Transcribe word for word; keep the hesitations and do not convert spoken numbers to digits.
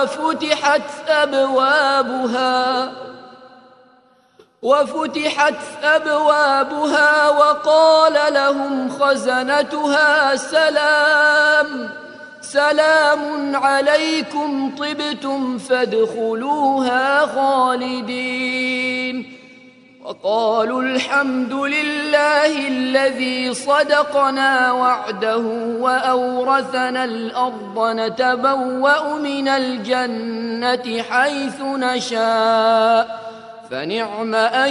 وفتحت أبوابها وفتحت أبوابها وقال لهم خزنتها سلام سلام عليكم طبتم فادخلوها خالدين. وقالوا الحمد لله الذي صدقنا وعده وأورثنا الأرض نتبوأ من الجنة حيث نشاء فنعم أجر